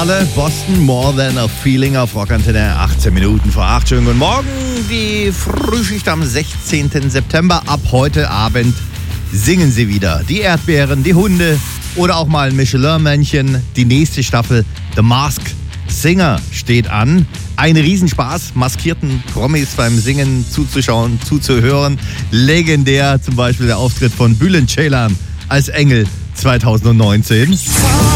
Perle, Boston, More Than a Feeling auf Rockantenne, 18 Minuten vor 8. Schönen guten Morgen, die Frühschicht am 16. September. Ab heute Abend singen sie wieder. Die Erdbeeren, die Hunde oder auch mal ein Michelin-Männchen. Die nächste Staffel The Masked Singer steht an. Ein Riesenspaß, maskierten Promis beim Singen zuzuschauen, zuzuhören. Legendär zum Beispiel der Auftritt von Bülent Ceylan als Engel 2019.